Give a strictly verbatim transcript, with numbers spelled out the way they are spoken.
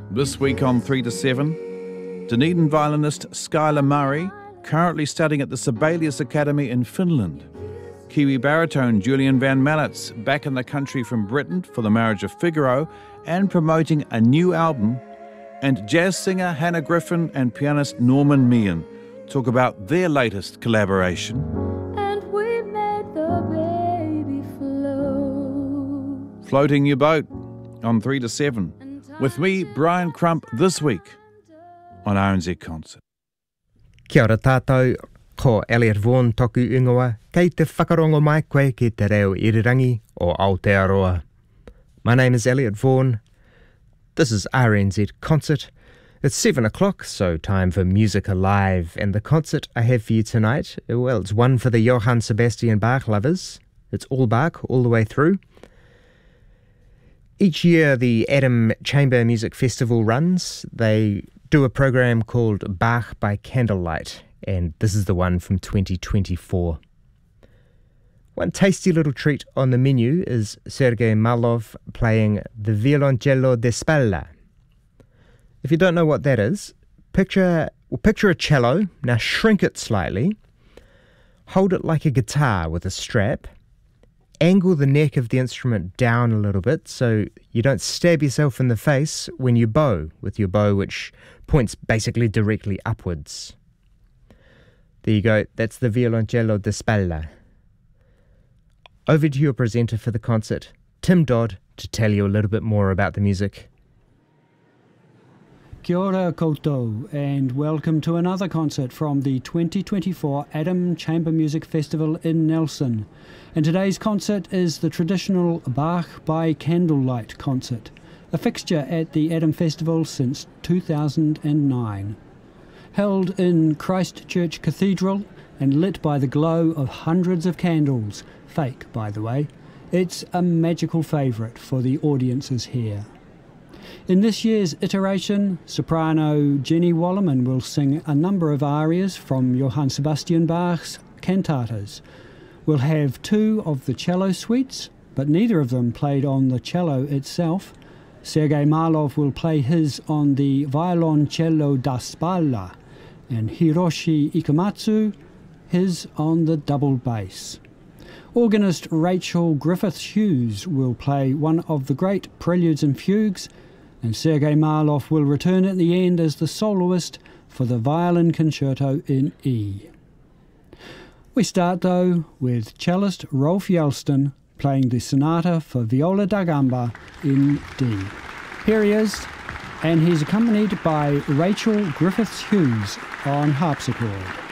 This week on three to seven, Dunedin violinist Skylar Murray, currently studying at the Sibelius Academy in Finland. Kiwi baritone Julian Van Mallets, back in the country from Britain for The Marriage of Figaro and promoting a new album. And jazz singer Hannah Griffin and pianist Norman Meehan talk about their latest collaboration. And we made the baby float. Floating your boat on three to seven. With me, Brian Crump, this week on R N Z Concert. Kia ora tātou, ko Elliot Vaughan toku ingoa, kei te whakarongo mai koe ki te reo irirangi o Aotearoa. My name is Elliot Vaughan. This is R N Z Concert. It's seven o'clock, so time for Music Alive. And the concert I have for you tonight, well, it's one for the Johann Sebastian Bach lovers. It's all Bach, all the way through. Each year, the Adam Chamber Music Festival runs. They do a program called Bach by Candlelight, and this is the one from twenty twenty-four. One tasty little treat on the menu is Sergei Marlov playing the Violoncello de Spalla. If you don't know what that is, picture, well, picture a cello, now shrink it slightly, hold it like a guitar with a strap, angle the neck of the instrument down a little bit so you don't stab yourself in the face when you bow with your bow, which points basically directly upwards. There you go, that's the Violoncello de Spalla. Over to your presenter for the concert, Tim Dodd, to tell you a little bit more about the music. Kia ora koutou, and welcome to another concert from the twenty twenty-four Adam Chamber Music Festival in Nelson. And today's concert is the traditional Bach by Candlelight concert, a fixture at the Adam Festival since two thousand nine. Held in Christchurch Cathedral and lit by the glow of hundreds of candles, fake by the way, it's a magical favourite for the audiences here. In this year's iteration, soprano Jenny Wallerman will sing a number of arias from Johann Sebastian Bach's cantatas. We'll have two of the cello suites, but neither of them played on the cello itself. Sergei Marlov will play his on the Violoncello da Spalla, and Hiroshi Ikematsu his on the double bass. Organist Rachel Griffiths-Hughes will play one of the great preludes and fugues, and Sergei Marlov will return at the end as the soloist for the violin concerto in E. We start though with cellist Rolf Yelston playing the sonata for viola da gamba in D. Here he is, and he's accompanied by Rachel Griffiths-Hughes on harpsichord.